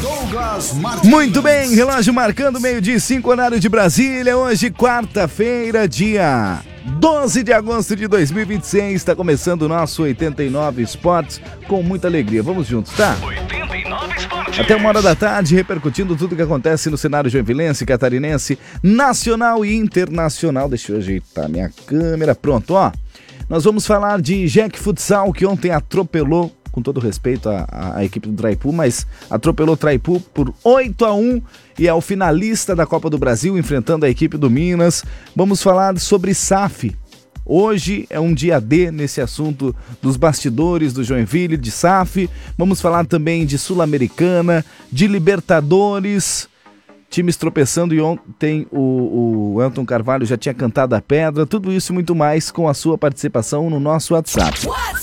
Douglas Martins. Muito bem, relógio marcando 12:05, horário de Brasília. Hoje, quarta-feira, dia 12 de agosto de 2026. Está começando o nosso 89 Esportes com muita alegria. Vamos juntos, tá? 89 Esportes. Até 1h da tarde, repercutindo tudo que acontece no cenário joinvilense, catarinense, nacional e internacional. Deixa eu ajeitar minha câmera. Pronto, ó. Nós vamos falar de Jack Futsal, que ontem atropelou, com todo respeito à equipe do Traipu, mas atropelou o Traipu por 8-1 e é o finalista da Copa do Brasil, enfrentando a equipe do Minas. Vamos falar sobre SAF. Hoje é um dia D nesse assunto dos bastidores do Joinville, de SAF. Vamos falar também de Sul-Americana, de Libertadores, times tropeçando, e ontem o Elton Carvalho já tinha cantado a pedra. Tudo isso e muito mais com a sua participação no nosso WhatsApp.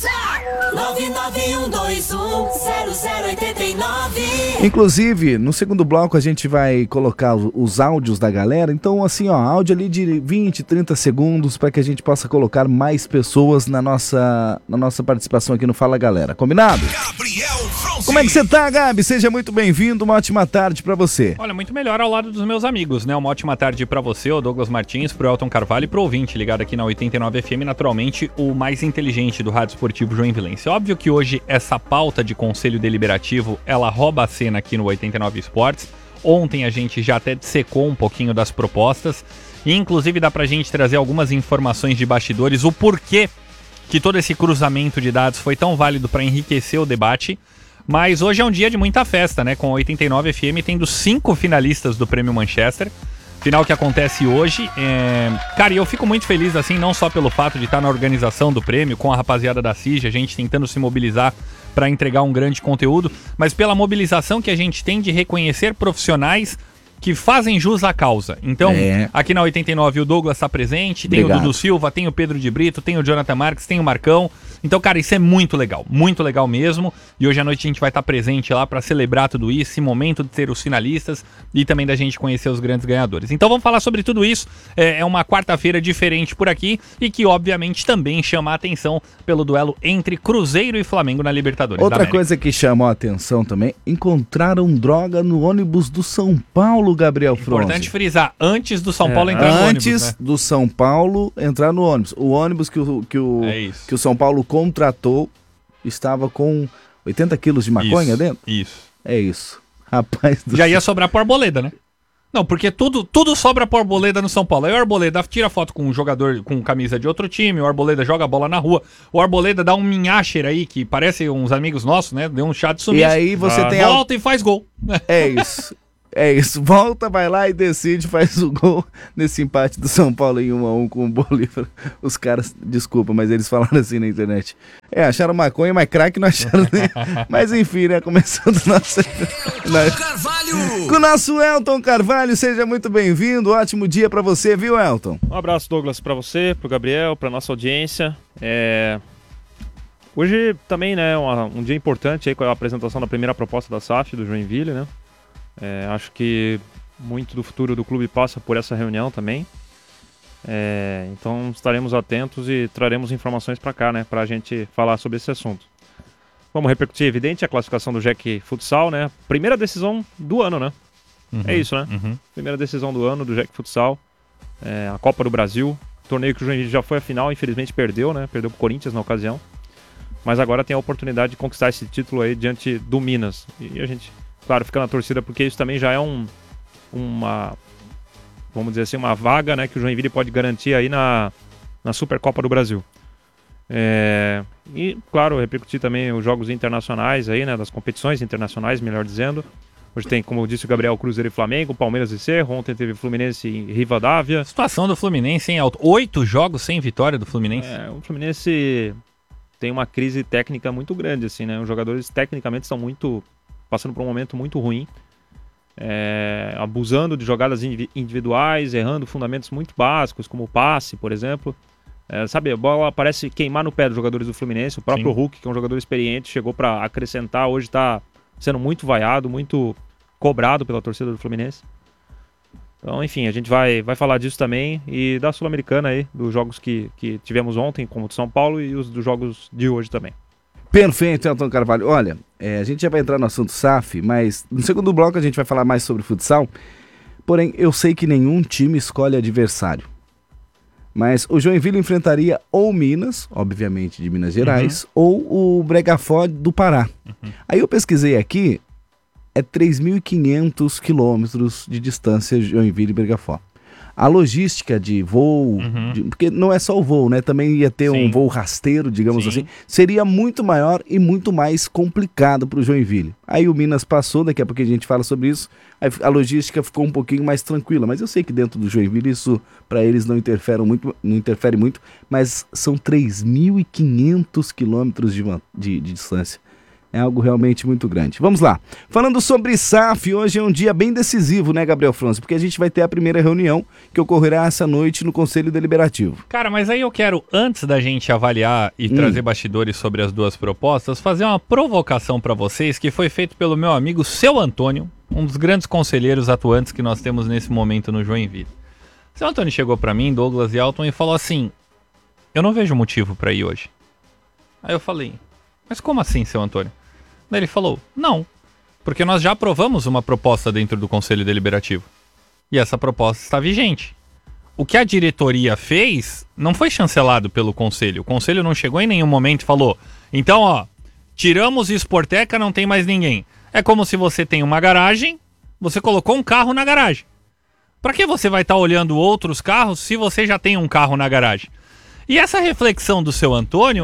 991210089. Inclusive, no segundo bloco a gente vai colocar os áudios da galera. Então, assim, ó, áudio ali de 20, 30 segundos para que a gente possa colocar mais pessoas na nossa participação aqui no Fala Galera. Combinado? Como é que você tá, Gabi? Seja muito bem-vindo, uma ótima tarde para você. Olha, muito melhor ao lado dos meus amigos, né? Uma ótima tarde pra você, o Douglas Martins, pro Elton Carvalho e pro ouvinte ligado aqui na 89 FM, naturalmente o mais inteligente do Rádio Esportivo Joinvilense. Óbvio que hoje essa pauta de conselho deliberativo, ela rouba a cena aqui no 89 Esportes. Ontem a gente já até dissecou um pouquinho das propostas e inclusive dá pra gente trazer algumas informações de bastidores, o porquê que todo esse cruzamento de dados foi tão válido para enriquecer o debate. Mas hoje é um dia de muita festa, né? Com a 89 FM tendo 5 finalistas do Prêmio Manchester. Final que acontece hoje. Cara, e eu fico muito feliz, assim, não só pelo fato de estar na organização do prêmio, com a rapaziada da CIG, a gente tentando se mobilizar para entregar um grande conteúdo, mas pela mobilização que a gente tem de reconhecer profissionais que fazem jus à causa. Então, aqui na 89 o Douglas está presente, tem o Dudu Silva, tem o Pedro de Brito, tem o Jonathan Marques, tem o Marcão. Então, cara, isso é muito legal mesmo. E hoje à noite a gente vai estar presente lá para celebrar tudo isso, esse momento de ter os finalistas e também da gente conhecer os grandes ganhadores. Então vamos falar sobre tudo isso. É uma quarta-feira diferente por aqui e que obviamente também chama a atenção pelo duelo entre Cruzeiro e Flamengo na Libertadores. Outra coisa que chamou a atenção também, encontraram droga no ônibus do São Paulo, Gabriel Fronzi. Importante frisar, antes do São Paulo entrar no ônibus, né? Antes do São Paulo entrar no ônibus. O ônibus que o São Paulo contratou estava com 80 quilos de maconha dentro? Isso. É isso. Rapaz do Já ia sobrar pro Arboleda, né? Não, porque tudo sobra pro Arboleda no São Paulo. Aí o Arboleda tira foto com um jogador com camisa de outro time, o Arboleda joga a bola na rua, o Arboleda dá um minhacher aí, que parece uns amigos nossos, né? Deu um chá de sumiço. E aí você tem... Volta e faz gol. É isso. É isso, volta, vai lá e decide, faz o gol nesse empate do São Paulo em 1-1 com o Bolívar. Os caras, desculpa, mas eles falaram assim na internet. Acharam maconha, mas craque não acharam nem... Mas enfim, né, começando nossa... com o nosso Elton Carvalho, seja muito bem-vindo, ótimo dia pra você, viu, Elton? Um abraço, Douglas, pra você, pro Gabriel, pra nossa audiência. Hoje também, né, um dia importante aí com a apresentação da primeira proposta da SAF, do Joinville, né? Acho que muito do futuro do clube passa por essa reunião também. Então estaremos atentos e traremos informações para cá, né, para a gente falar sobre esse assunto. Vamos repercutir, evidente, a classificação do Jack Futsal, né? Primeira decisão do ano, né? É isso, né? Primeira decisão do ano do Jack Futsal. A Copa do Brasil. Torneio que o Joinville já foi à final, infelizmente perdeu, né? Perdeu pro Corinthians na ocasião. Mas agora tem a oportunidade de conquistar esse título aí diante do Minas. E a gente... Claro, fica na torcida porque isso também já é uma, vamos dizer assim, uma vaga, né, que o Joinville pode garantir aí na Supercopa do Brasil. E, claro, repercutir também os jogos internacionais aí, né, das competições internacionais, melhor dizendo. Hoje tem, como disse o Gabriel, Cruzeiro e Flamengo, Palmeiras e Cerro. Ontem teve Fluminense e Rivadavia. Situação do Fluminense, hein, Alto? 8 jogos sem vitória do Fluminense. O Fluminense tem uma crise técnica muito grande, assim, né? Os jogadores tecnicamente estão passando por um momento muito ruim, abusando de jogadas individuais, errando fundamentos muito básicos, como o passe, por exemplo. Sabe, a bola parece queimar no pé dos jogadores do Fluminense. O próprio Hulk, que é um jogador experiente, chegou para acrescentar, hoje está sendo muito vaiado, muito cobrado pela torcida do Fluminense. Então, enfim, a gente vai falar disso também e da Sul-Americana aí, dos jogos que tivemos ontem, como o de São Paulo, e os dos jogos de hoje também. Perfeito, Elton Carvalho. Olha, a gente já vai entrar no assunto SAF, mas no segundo bloco a gente vai falar mais sobre futsal. Porém, eu sei que nenhum time escolhe adversário. Mas o Joinville enfrentaria ou Minas, obviamente de Minas Gerais, ou o Bregafó do Pará. Aí eu pesquisei aqui, é 3.500 quilômetros de distância Joinville e Bregafó. A logística de voo, porque não é só o voo, né? Também ia ter um voo rasteiro, digamos assim, seria muito maior e muito mais complicado para o Joinville. Aí o Minas passou, daqui a pouco a gente fala sobre isso, aí a logística ficou um pouquinho mais tranquila, mas eu sei que dentro do Joinville isso para eles não interfere muito, mas são 3.500 quilômetros de distância. É algo realmente muito grande. Vamos lá. Falando sobre SAF, hoje é um dia bem decisivo, né, Gabriel França? Porque a gente vai ter a primeira reunião que ocorrerá essa noite no Conselho Deliberativo. Cara, mas aí eu quero, antes da gente avaliar e trazer bastidores sobre as duas propostas, fazer uma provocação para vocês que foi feito pelo meu amigo Seu Antônio, um dos grandes conselheiros atuantes que nós temos nesse momento no Joinville. Seu Antônio chegou para mim, Douglas e Elton, e falou assim: eu não vejo motivo para ir hoje. Aí eu falei: mas como assim, Seu Antônio? Daí ele falou: não, porque nós já aprovamos uma proposta dentro do Conselho Deliberativo. E essa proposta está vigente. O que a diretoria fez não foi chancelado pelo Conselho. O Conselho não chegou em nenhum momento e falou: então, ó, tiramos Sporteca, não tem mais ninguém. É como se você tem uma garagem, você colocou um carro na garagem. Para que você vai estar olhando outros carros se você já tem um carro na garagem? E essa reflexão do Seu Antônio,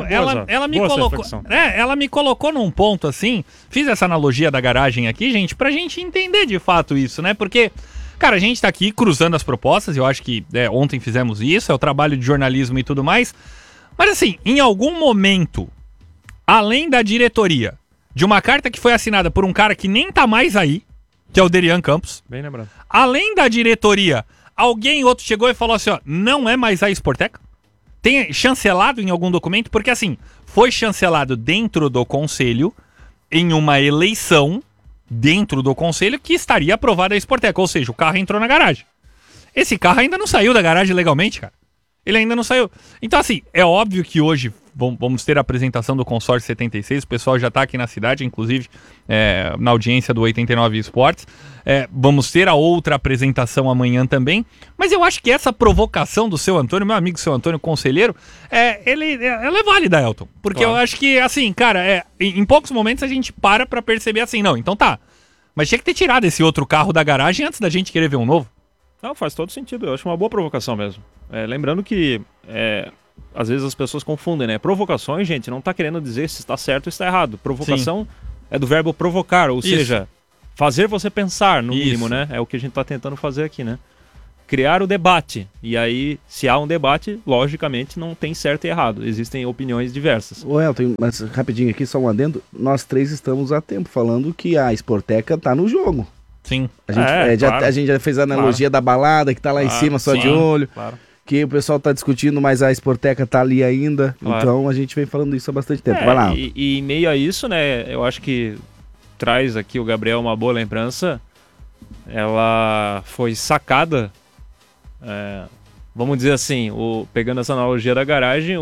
ela me colocou num ponto assim, fiz essa analogia da garagem aqui, gente, pra gente entender de fato isso, né? Porque, cara, a gente tá aqui cruzando as propostas, eu acho que ontem fizemos isso, é o trabalho de jornalismo e tudo mais, mas assim, em algum momento, além da diretoria, de uma carta que foi assinada por um cara que nem tá mais aí, que é o Derian Campos, bem lembrado, além da diretoria, alguém outro chegou e falou assim, ó, não é mais a Sporteca? Tem chancelado em algum documento? Porque assim, foi chancelado dentro do Conselho, em uma eleição dentro do Conselho que estaria aprovada a Sporteca, ou seja, o carro entrou na garagem. Esse carro ainda não saiu da garagem legalmente, cara. Ele ainda não saiu. Então assim, é óbvio que hoje vamos ter a apresentação do Consórcio 76, o pessoal já está aqui na cidade, inclusive na audiência do 89 Esportes. Vamos ter a outra apresentação amanhã também, mas eu acho que essa provocação do Seu Antônio, meu amigo Seu Antônio, conselheiro, ela é válida, Elton. Porque claro, eu acho que, assim, cara, em poucos momentos a gente para perceber assim, não, então tá, mas tinha que ter tirado esse outro carro da garagem antes da gente querer ver um novo. Não, faz todo sentido, eu acho uma boa provocação mesmo. Lembrando que às vezes as pessoas confundem, né? Provocações, gente, não tá querendo dizer se está certo ou está errado. Provocação Sim. é do verbo provocar, ou seja, fazer você pensar, no mínimo, né? É o que a gente tá tentando fazer aqui, né? Criar o debate. E aí, se há um debate, logicamente não tem certo e errado. Existem opiniões diversas. Ô Elton, mas rapidinho aqui, só um adendo. Nós três estamos há tempo falando que a Sporteca tá no jogo. Sim. A gente já fez a analogia da balada, que tá lá em cima só de olho. Claro. Que o pessoal tá discutindo, mas a Sporteca tá ali ainda. Claro. Então a gente vem falando isso há bastante tempo. Vai lá. E em meio a isso, né, eu acho que traz aqui o Gabriel uma boa lembrança. Ela foi sacada, vamos dizer assim, pegando essa analogia da garagem,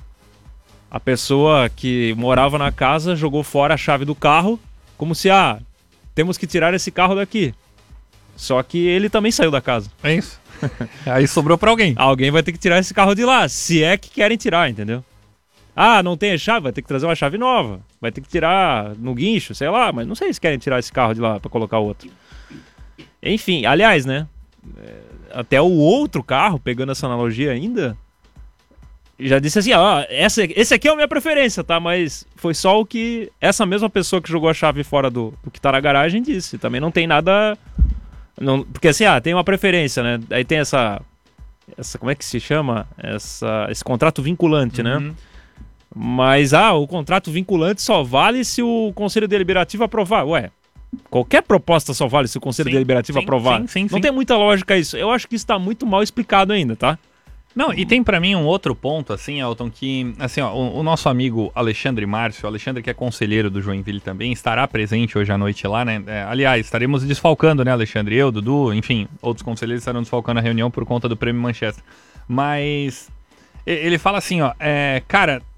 a pessoa que morava na casa jogou fora a chave do carro, como se, temos que tirar esse carro daqui. Só que ele também saiu da casa. É isso. Aí sobrou pra alguém. Alguém vai ter que tirar esse carro de lá, se é que querem tirar, entendeu? Não tem a chave, vai ter que trazer uma chave nova. Vai ter que tirar no guincho, sei lá, mas não sei se querem tirar esse carro de lá pra colocar outro. Enfim, aliás, né? Até o outro carro, pegando essa analogia ainda, já disse assim, esse aqui é a minha preferência, tá? Mas foi só o que essa mesma pessoa que jogou a chave fora do que tá na garagem disse. Também não tem nada... Não, porque assim, tem uma preferência, né? Aí tem essa como é que se chama? Esse contrato vinculante, né? Mas, o contrato vinculante só vale se o Conselho Deliberativo aprovar. Qualquer proposta só vale se o Conselho Deliberativo aprovar. Sim. Não tem muita lógica isso. Eu acho que isso tá muito mal explicado ainda, tá? Não, e tem pra mim um outro ponto, assim, Elton, que, assim, o nosso amigo Alexandre Márcio, Alexandre que é conselheiro do Joinville também, estará presente hoje à noite lá, né? Aliás, estaremos desfalcando, né, Alexandre? Eu, Dudu, enfim, outros conselheiros estarão desfalcando a reunião por conta do Prêmio Manchester. Mas ele fala assim, cara,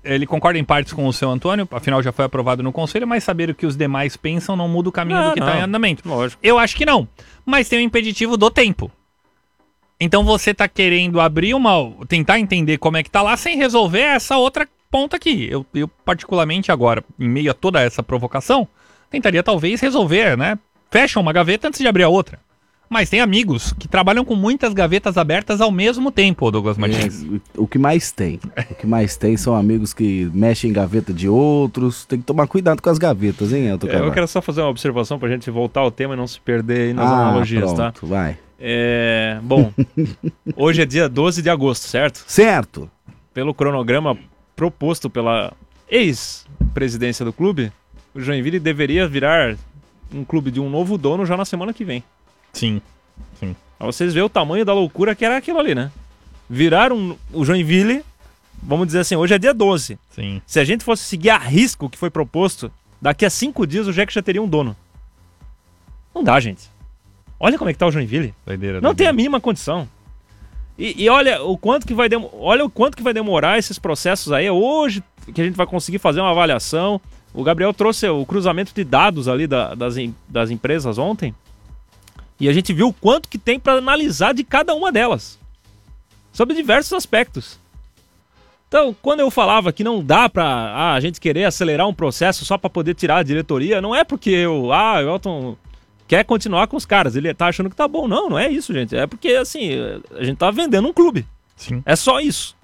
ele concorda em partes com o seu Antônio, afinal já foi aprovado no conselho, mas saber o que os demais pensam não muda o caminho do que está em andamento. Lógico. Eu acho que não, mas tem o impeditivo do tempo. Então você tá querendo tentar entender como é que tá lá sem resolver essa outra ponta aqui. Eu particularmente agora, em meio a toda essa provocação, tentaria talvez resolver, né? Fecha uma gaveta antes de abrir a outra. Mas tem amigos que trabalham com muitas gavetas abertas ao mesmo tempo, Douglas Martins. O que mais tem são amigos que mexem em gaveta de outros. Tem que tomar cuidado com as gavetas, hein, Elton Carvalho? Eu quero só fazer uma observação pra gente voltar ao tema e não se perder aí nas analogias, pronto, tá? Vai. Bom, hoje é dia 12 de agosto, certo? Certo. Pelo cronograma proposto pela ex-presidência do clube, o Joinville deveria virar um clube de um novo dono já na semana que vem. Sim. Pra vocês verem o tamanho da loucura que era aquilo ali, né? Viraram o Joinville, vamos dizer assim, hoje é dia 12. Sim. Se a gente fosse seguir a risco o que foi proposto, daqui a 5 dias o Jack já teria um dono. Não dá, gente. Olha como é que tá o Joinville. Não tem a mínima condição. E olha o quanto que vai demorar esses processos aí. É hoje que a gente vai conseguir fazer uma avaliação. O Gabriel trouxe o cruzamento de dados ali das empresas ontem. E a gente viu o quanto que tem para analisar de cada uma delas. Sobre diversos aspectos. Então, quando eu falava que não dá para a gente querer acelerar um processo só para poder tirar a diretoria, não é porque o Elton quer continuar com os caras, ele tá achando que tá bom. Não é isso, gente. É porque, assim, a gente tá vendendo um clube. Sim. É só isso.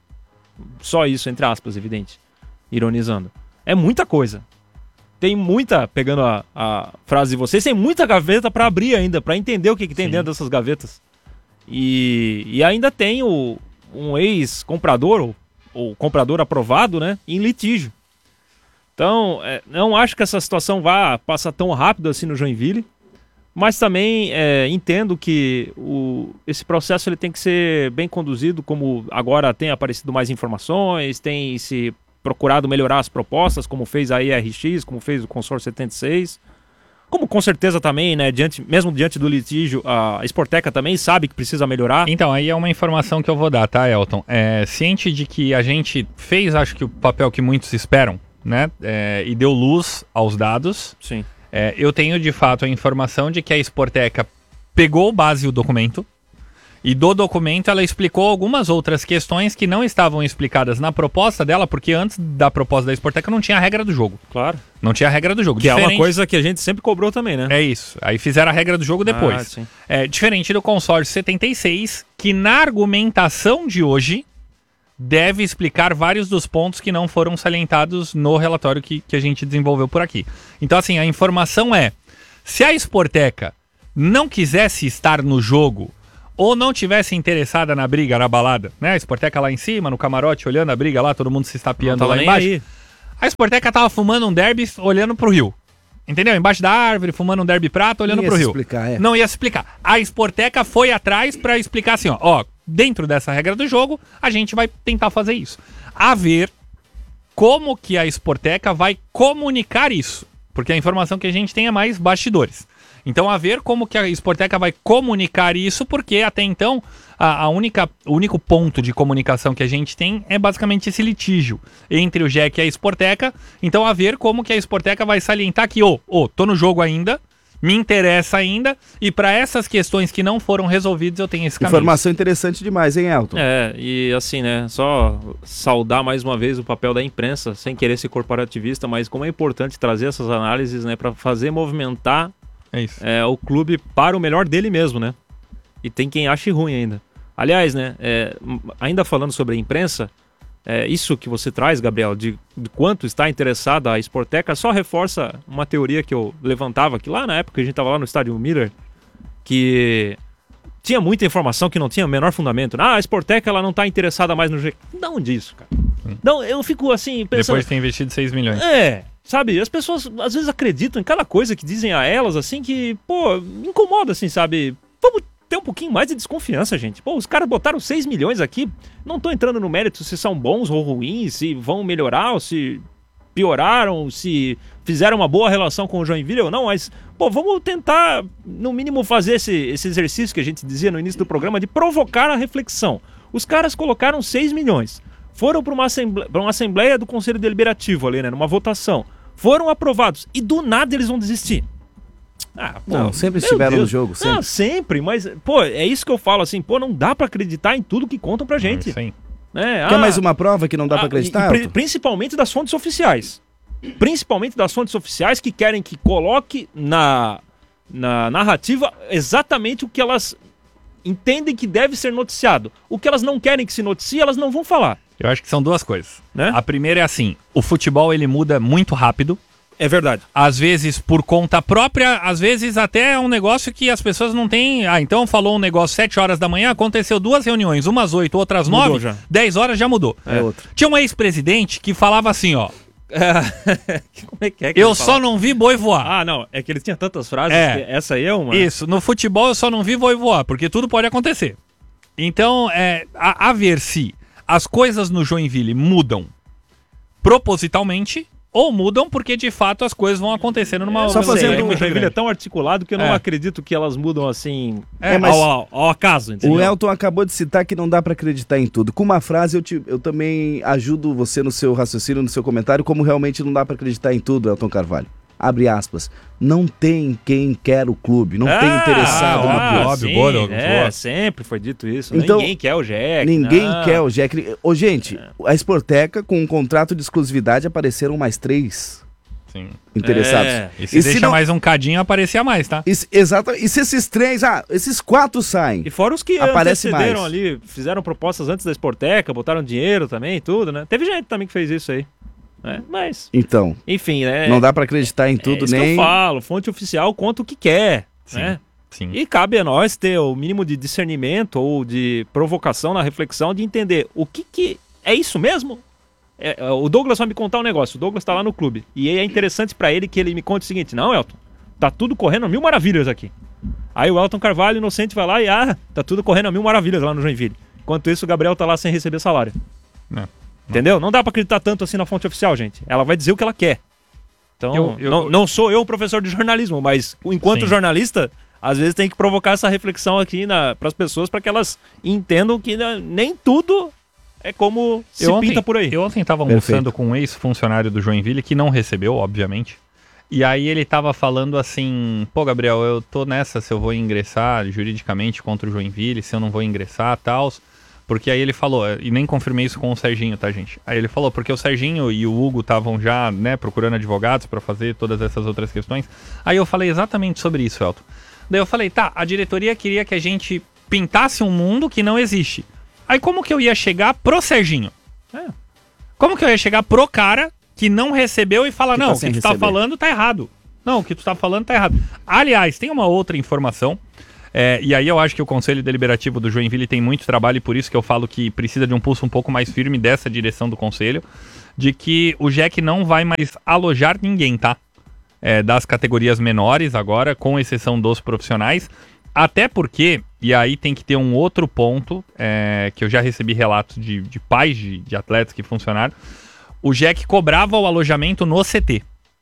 Só isso, entre aspas, evidente. Ironizando. É muita coisa. Tem muita, pegando a frase de vocês, tem muita gaveta para abrir ainda, para entender o que tem dentro dessas gavetas. E ainda tem um ex-comprador, ou comprador aprovado, né, em litígio. Então, não acho que essa situação vá passar tão rápido assim no Joinville, mas também entendo que esse processo ele tem que ser bem conduzido, como agora tem aparecido mais informações, tem se procurado melhorar as propostas, como fez a IRX, como fez o Consórcio 76, como com certeza também, né, mesmo diante do litígio, a Sporteca também sabe que precisa melhorar. Então, aí é uma informação que eu vou dar, tá, Elton? Ciente de que a gente fez, acho que o papel que muitos esperam, né, e deu luz aos dados. Sim. Eu tenho, de fato, a informação de que a Sporteca pegou base o documento, e do documento ela explicou algumas outras questões que não estavam explicadas na proposta dela, porque antes da proposta da Sporteca não tinha a regra do jogo. Claro. Não tinha a regra do jogo. Que é uma coisa que a gente sempre cobrou também, né? É isso. Aí fizeram a regra do jogo depois. Sim. Diferente do Consórcio 76, que na argumentação de hoje deve explicar vários dos pontos que não foram salientados no relatório que a gente desenvolveu por aqui. Então, assim, a informação se a Sporteca não quisesse estar no jogo ou não tivesse interessada na briga, na balada, né? A Sporteca lá em cima, no camarote, olhando a briga lá, todo mundo se estapeando lá embaixo. Aí. A Sporteca tava fumando um derby olhando pro rio. Entendeu? Embaixo da árvore, fumando um derby prata, olhando pro rio. Não ia se explicar. A Sporteca foi atrás pra explicar assim, ó, dentro dessa regra do jogo, a gente vai tentar fazer isso. A ver como que a Sporteca vai comunicar isso. Porque a informação que a gente tem é mais bastidores. Então, a ver como que a Sporteca vai comunicar isso, porque até então, o único ponto de comunicação que a gente tem é basicamente esse litígio entre o Jack e a Sporteca. Então, a ver como que a Sporteca vai salientar que, tô no jogo ainda, me interessa ainda, e para essas questões que não foram resolvidas, eu tenho esse caminho. Informação interessante demais, hein, Elton? E assim, né, só saudar mais uma vez o papel da imprensa, sem querer ser corporativista, mas como é importante trazer essas análises, né, para fazer movimentar o clube para o melhor dele mesmo, né? E tem quem ache ruim ainda. Aliás, né, ainda falando sobre a imprensa, isso que você traz, Gabriel, de quanto está interessada a Sporteca, só reforça uma teoria que eu levantava, que lá na época a gente estava lá no estádio Miller, que tinha muita informação que não tinha o menor fundamento. A Sporteca ela não está interessada mais no jeito. Não disso, cara. Não, eu fico assim pensando... Depois de ter investido 6 milhões. Sabe, as pessoas às vezes acreditam em cada coisa que dizem a elas, assim, que, me incomoda, assim, sabe? Vamos ter um pouquinho mais de desconfiança, gente. Os caras botaram 6 milhões aqui, não tô entrando no mérito se são bons ou ruins, se vão melhorar ou se pioraram, se fizeram uma boa relação com o Joinville ou não, mas, vamos tentar, no mínimo, fazer esse exercício que a gente dizia no início do programa, de provocar a reflexão. Os caras colocaram 6 milhões. foram para uma assembleia do Conselho Deliberativo ali, né? Numa votação. Foram aprovados. E do nada eles vão desistir. Ah, pô, não, sempre estiveram no jogo, sempre. Não, sempre, mas, pô, é isso que eu falo, assim, pô, não dá pra acreditar em tudo que contam pra gente. Sim. Quer mais uma prova que não dá pra acreditar? Principalmente das fontes oficiais. Principalmente das fontes oficiais que querem que coloque na narrativa exatamente o que elas entendem que deve ser noticiado. O que elas não querem que se noticie, elas não vão falar. Eu acho que são duas coisas. Né? A primeira é assim, o futebol ele muda muito rápido. É verdade. Às vezes por conta própria, às vezes até é um negócio que as pessoas não têm... Ah, então falou um negócio 7 horas da manhã, aconteceu 2 reuniões, umas 8, outras 9, já. 10 horas já mudou. Outro. Tinha um ex-presidente que falava assim, ó... Como é que eu só não vi boi voar. Ah, não, é que ele tinha tantas frases, que essa aí é uma... Isso, no futebol eu só não vi boi voar, porque tudo pode acontecer. Então, a ver se as coisas no Joinville mudam propositalmente... Ou mudam porque, de fato, as coisas vão acontecendo numa... Só fazendo o Joinville é tão articulado que eu não acredito que elas mudam assim mas ao acaso, entendeu? O Elton acabou de citar que não dá pra acreditar em tudo. Com uma frase eu também ajudo você no seu raciocínio, no seu comentário, como realmente não dá pra acreditar em tudo, Elton Carvalho. Abre aspas. Não tem quem quer o clube, não tem interessado no clube. Óbvio, boa, Douglas. Sempre foi dito isso. Então, ninguém quer o Jack. Ninguém quer o Jack. Ô, gente, a Sporteca, com um contrato de exclusividade, apareceram mais 3 interessados. E se deixa mais um cadinho, aparecia mais, tá? Exato. E se esses 3, esses 4 saem? E fora os que antecederam ali, fizeram propostas antes da Sporteca, botaram dinheiro também, tudo, né? Teve gente também que fez isso aí. Mas, então, enfim, né? Não dá pra acreditar em tudo, isso nem... que eu falo, fonte oficial conta o que quer, sim, né? Sim. E cabe a nós ter o mínimo de discernimento ou de provocação na reflexão de entender o que é isso mesmo? O Douglas vai me contar um negócio, o Douglas tá lá no clube, e é interessante pra ele que ele me conte o seguinte: não, Elton, tá tudo correndo a 1000 maravilhas aqui. Aí o Elton Carvalho, inocente, vai lá e tá tudo correndo a 1000 maravilhas lá no Joinville. Enquanto isso, o Gabriel tá lá sem receber salário. Entendeu? Não dá pra acreditar tanto assim na fonte oficial, gente. Ela vai dizer o que ela quer. Então, não sou eu professor de jornalismo, mas enquanto jornalista, às vezes tem que provocar essa reflexão aqui para as pessoas, para que elas entendam que nem tudo é como se pinta por aí. Eu ontem estava almoçando com um ex-funcionário do Joinville, que não recebeu, obviamente. E aí ele estava falando assim: pô, Gabriel, eu tô nessa se eu vou ingressar juridicamente contra o Joinville, se eu não vou ingressar, tal. Porque aí ele falou, e nem confirmei isso com o Serginho, tá, gente? Aí ele falou, porque o Serginho e o Hugo estavam já, né, procurando advogados para fazer todas essas outras questões. Aí eu falei exatamente sobre isso, Elton. Daí eu falei, tá, a diretoria queria que a gente pintasse um mundo que não existe. Aí como que eu ia chegar pro Serginho? Como que eu ia chegar pro cara que não recebeu e falar, não, o que tu tá falando tá errado. Não, o que tu tá falando tá errado. Aliás, tem uma outra informação... e aí eu acho que o Conselho Deliberativo do Joinville tem muito trabalho, e por isso que eu falo que precisa de um pulso um pouco mais firme dessa direção do Conselho, de que o Jack não vai mais alojar ninguém, tá? Das categorias menores agora, com exceção dos profissionais, até porque, e aí tem que ter um outro ponto, que eu já recebi relatos de pais de atletas que funcionaram, o Jack cobrava o alojamento no CT.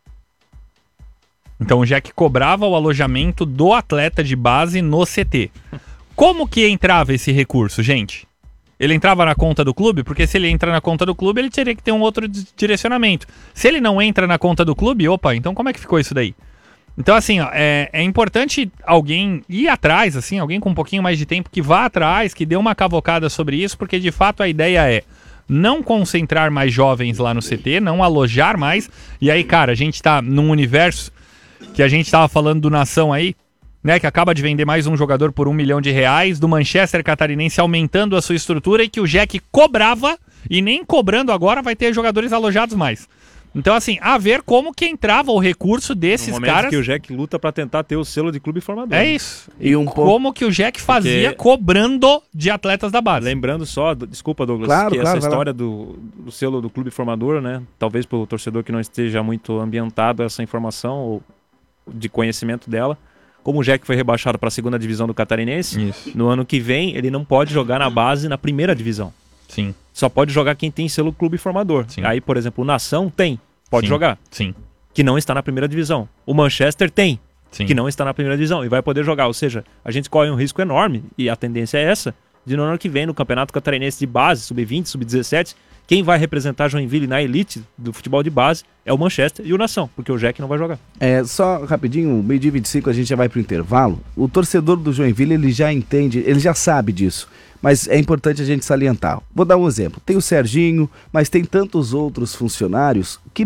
Então o Jack cobrava o alojamento do atleta de base no CT. Como que entrava esse recurso, gente? Ele entrava na conta do clube? Porque se ele entra na conta do clube, ele teria que ter um outro direcionamento. Se ele não entra na conta do clube, opa, então como é que ficou isso daí? Então assim, ó, é importante alguém ir atrás, assim, alguém com um pouquinho mais de tempo que vá atrás, que dê uma cavocada sobre isso, porque de fato a ideia é não concentrar mais jovens lá no CT, não alojar mais. E aí, cara, a gente tá num universo... que a gente tava falando do Nação aí, né, que acaba de vender mais um jogador por R$1 milhão, do Manchester Catarinense aumentando a sua estrutura, e que o Jack cobrava, e nem cobrando agora vai ter jogadores alojados mais. Então assim, a ver como que entrava o recurso desses caras... que o Jack luta pra tentar ter o selo de clube formador. É isso. E como que o Jack fazia cobrando de atletas da base. Lembrando só, desculpa Douglas, essa história do selo do clube formador, né, talvez pelo torcedor que não esteja muito ambientado a essa informação, ou de conhecimento dela, como o Jack foi rebaixado para a 2ª divisão do Catarinense, no ano que vem ele não pode jogar na base na 1ª divisão. Sim. Só pode jogar quem tem selo clube formador. Sim. Aí, por exemplo, o Nação pode jogar. Sim. Que não está na 1ª divisão. O Manchester tem, Sim. que não está na 1ª divisão e vai poder jogar. Ou seja, a gente corre um risco enorme, e a tendência é essa, de no ano que vem no Campeonato Catarinense de base, sub-20, sub-17, quem vai representar Joinville na elite do futebol de base é o Manchester e o Nação, porque o Jack não vai jogar. Só rapidinho, 12h25 a gente já vai pro intervalo. O torcedor do Joinville, ele já entende, ele já sabe disso, mas é importante a gente salientar. Vou dar um exemplo. Tem o Serginho, mas tem tantos outros funcionários que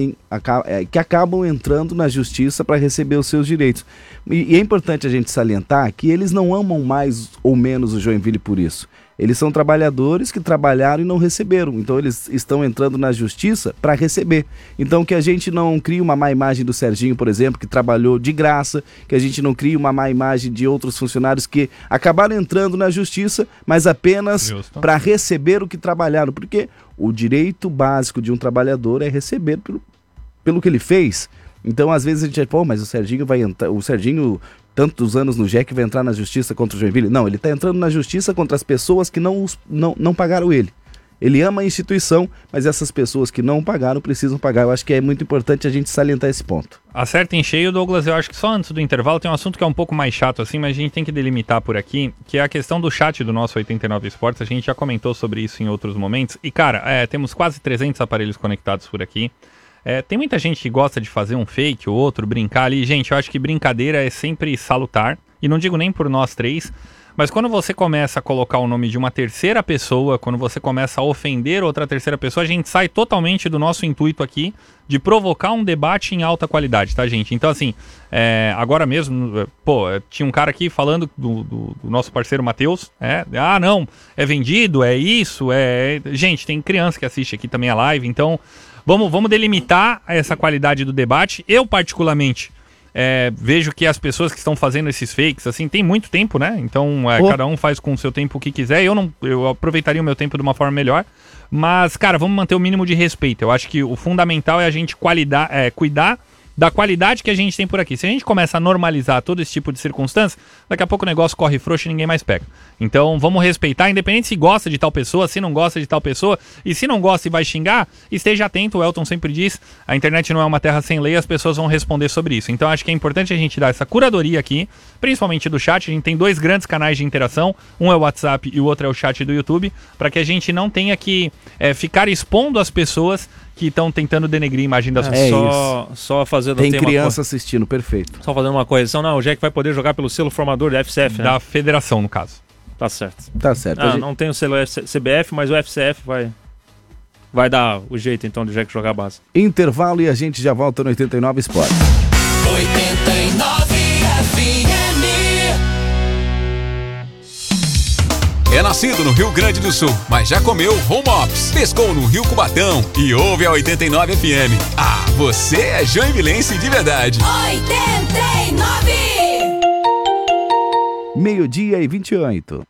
que acabam entrando na justiça para receber os seus direitos. E é importante a gente salientar que eles não amam mais ou menos o Joinville por isso. Eles são trabalhadores que trabalharam e não receberam. Então eles estão entrando na justiça para receber. Então que a gente não crie uma má imagem do Serginho, por exemplo, que trabalhou de graça, que a gente não crie uma má imagem de outros funcionários que acabaram entrando na justiça, mas apenas para receber o que trabalharam. Porque o direito básico de um trabalhador é receber pelo que ele fez. Então às vezes a gente fala, mas o Serginho vai entrar, tantos anos no Jack, vai entrar na justiça contra o Joinville. Não, ele está entrando na justiça contra as pessoas que não pagaram ele. Ele ama a instituição, mas essas pessoas que não pagaram precisam pagar. Eu acho que é muito importante a gente salientar esse ponto. Acerta em cheio, Douglas. Eu acho que só antes do intervalo tem um assunto que é um pouco mais chato assim, mas a gente tem que delimitar por aqui, que é a questão do chat do nosso 89 Esportes. A gente já comentou sobre isso em outros momentos. E cara, temos quase 300 aparelhos conectados por aqui. Tem muita gente que gosta de fazer um fake ou outro, brincar ali. Gente, eu acho que brincadeira é sempre salutar. E não digo nem por nós três, mas quando você começa a colocar o nome de uma terceira pessoa, quando você começa a ofender outra terceira pessoa, a gente sai totalmente do nosso intuito aqui de provocar um debate em alta qualidade, tá, gente? Então, assim, agora mesmo, tinha um cara aqui falando do nosso parceiro Matheus, não, é vendido, é isso, Gente, tem criança que assiste aqui também a live, então... Vamos delimitar essa qualidade do debate. Eu, particularmente, vejo que as pessoas que estão fazendo esses fakes, assim, tem muito tempo, né? Então, cada um faz com o seu tempo o que quiser. Eu aproveitaria o meu tempo de uma forma melhor. Mas, cara, vamos manter o mínimo de respeito. Eu acho que o fundamental é a gente cuidar da qualidade que a gente tem por aqui. Se a gente começa a normalizar todo esse tipo de circunstância, daqui a pouco o negócio corre frouxo e ninguém mais pega. Então vamos respeitar, independente se gosta de tal pessoa, se não gosta de tal pessoa, e se não gosta e vai xingar, esteja atento, o Elton sempre diz, a internet não é uma terra sem lei, as pessoas vão responder sobre isso. Então acho que é importante a gente dar essa curadoria aqui, principalmente do chat. A gente tem 2 grandes canais de interação, um é o WhatsApp e o outro é o chat do YouTube, para que a gente não tenha que ficar expondo as pessoas que estão tentando denegrir a imagem das pessoas. Só fazendo... Tem criança assistindo, perfeito. Só fazendo uma correção, não, o Jack vai poder jogar pelo selo formador da FCF, né? Da federação, no caso. Tá certo. Tá certo. Não tem o selo CBF, mas o FCF vai dar o jeito, então, do Jack jogar a base. Intervalo e a gente já volta no 89 Esportes. 89 FM. É nascido no Rio Grande do Sul, mas já comeu home ops, pescou no Rio Cubatão e ouve a 89 FM. Ah, você é joinvilense de verdade. 89. 12h28.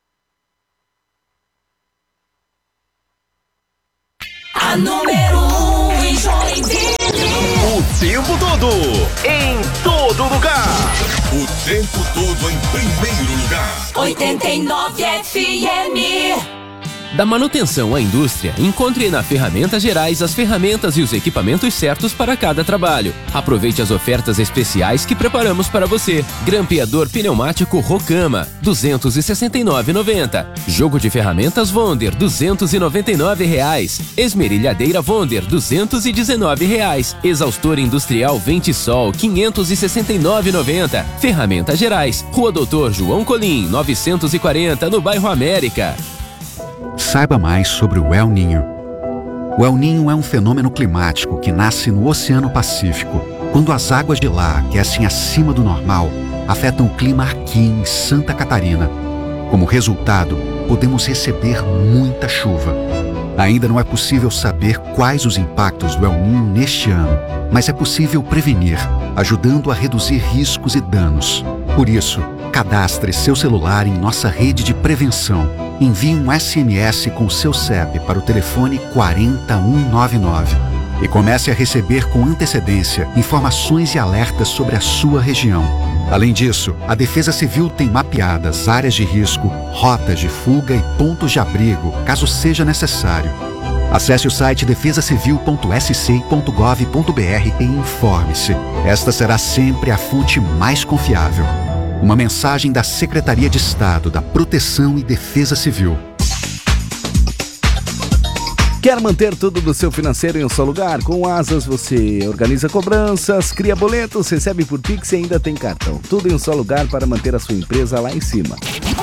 A número 1 em Joinville. O tempo todo, em todo lugar. O tempo todo em primeiro lugar. 89 FM. Da manutenção à indústria, encontre na Ferramentas Gerais as ferramentas e os equipamentos certos para cada trabalho. Aproveite as ofertas especiais que preparamos para você. Grampeador pneumático Rocama, R$ 269,90. Jogo de ferramentas Wonder, R$ 299,00. Esmerilhadeira Wonder, R$ 219,00. Exaustor industrial Ventisol, R$ 569,90. Ferramentas Gerais, Rua Doutor João Colim, 940, no bairro América. Saiba mais sobre o El Niño. O El Niño é um fenômeno climático que nasce no Oceano Pacífico. Quando as águas de lá aquecem acima do normal, afetam o clima aqui em Santa Catarina. Como resultado, podemos receber muita chuva. Ainda não é possível saber quais os impactos do El Niño neste ano, mas é possível prevenir, ajudando a reduzir riscos e danos. Por isso, cadastre seu celular em nossa rede de prevenção. Envie um SMS com seu CEP para o telefone 40199 e comece a receber com antecedência informações e alertas sobre a sua região. Além disso, a Defesa Civil tem mapeadas áreas de risco, rotas de fuga e pontos de abrigo, caso seja necessário. Acesse o site defesacivil.sc.gov.br e informe-se. Esta será sempre a fonte mais confiável. Uma mensagem da Secretaria de Estado da Proteção e Defesa Civil. Quer manter tudo do seu financeiro em um só lugar? Com o Asas você organiza cobranças, cria boletos, recebe por Pix e ainda tem cartão. Tudo em um só lugar para manter a sua empresa lá em cima.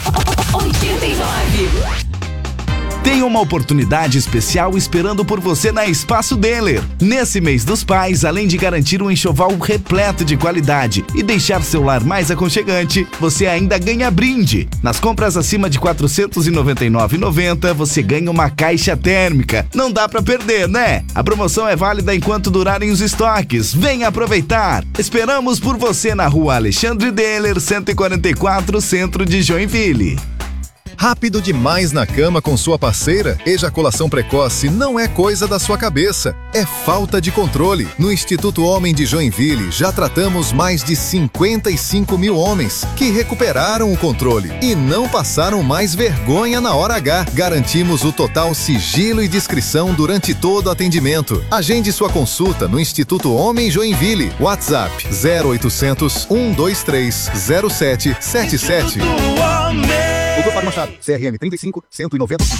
89. Tem uma oportunidade especial esperando por você na Espaço Dealer. Nesse mês dos pais, além de garantir um enxoval repleto de qualidade e deixar seu lar mais aconchegante, você ainda ganha brinde. Nas compras acima de R$ 499,90, você ganha uma caixa térmica. Não dá pra perder, né? A promoção é válida enquanto durarem os estoques. Venha aproveitar! Esperamos por você na Rua Alexandre Deller, 144, centro de Joinville. Rápido demais na cama com sua parceira? Ejaculação precoce não é coisa da sua cabeça, é falta de controle. No Instituto Homem de Joinville já tratamos mais de 55 mil homens que recuperaram o controle e não passaram mais vergonha na hora H. Garantimos o total sigilo e discrição durante todo o atendimento. Agende sua consulta no Instituto Homem Joinville. WhatsApp 0800 123 0777. Doutor Fábio Machado, CRM 35 195.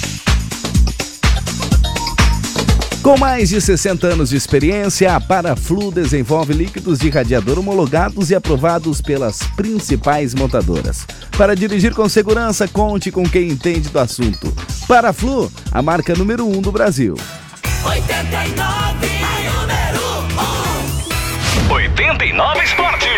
Com mais de 60 anos de experiência, a Paraflu desenvolve líquidos de radiador homologados e aprovados pelas principais montadoras. Para dirigir com segurança, conte com quem entende do assunto. Paraflu, a marca número 1 do Brasil. 89, número 1. 89 Esportes.